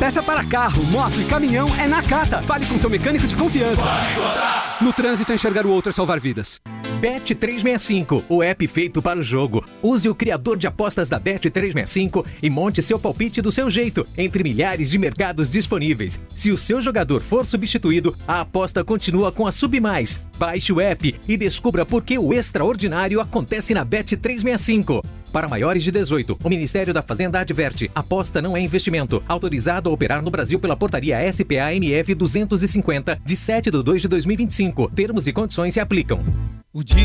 Peça para carro, moto e caminhão é na Cata. Fale com seu mecânico de confiança. No trânsito, enxergar o outro é salvar vidas. Bet365, o app feito para o jogo. Use o criador de apostas da Bet365 e monte seu palpite do seu jeito, entre milhares de mercados disponíveis. Se o seu jogador for substituído, a aposta continua com a Submais. Baixe o app e descubra por que o extraordinário acontece na Bet365. Para maiores de 18, o Ministério da Fazenda adverte: aposta não é investimento. Autorizado a operar no Brasil pela portaria SPA-MF 250, de 7/2/2025. Termos e condições se aplicam. O dia